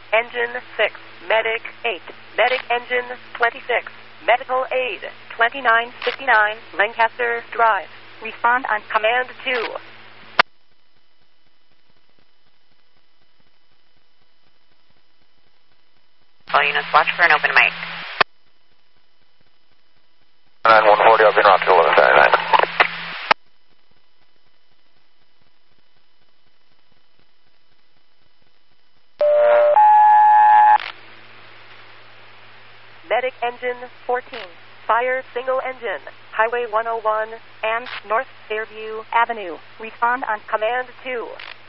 Engine 6, Medic 8, Medic Engine 26, Medical Aid 2969, Lancaster Drive. Respond on Command 2. All units, watch for an open mic. 9140, I've been route to 1179. Medic Engine 14, Fire Single Engine, Highway 101 and North Fairview Avenue. Respond on Command 2.